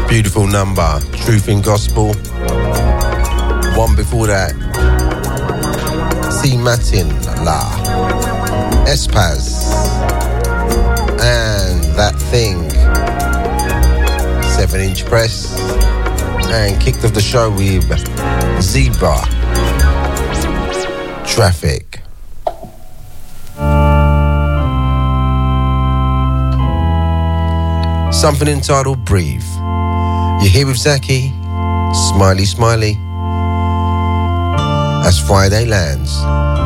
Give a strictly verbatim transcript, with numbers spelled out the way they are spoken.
Beautiful number, Truth in Gospel. One before that, C. Matin, La, Espaz, and That Thing, seven inch press, and kicked off the show with Zebra, Traffic. Something entitled Breathe. You're here with Zaki, Smiley Smiley, as Friday lands.